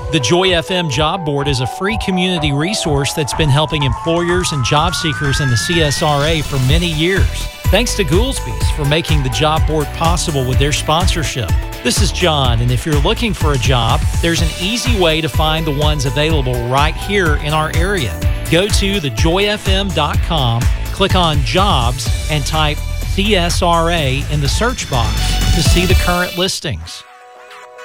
The Joy FM Job Board is a free community resource that's been helping employers and job seekers in the CSRA for many years. Thanks to Goolsby's for making the job board possible with their sponsorship. This is John, and if you're looking for a job, there's an easy way to find the ones available right here in our area. Go to thejoyfm.com, click on Jobs, and type CSRA in the search box to see the current listings.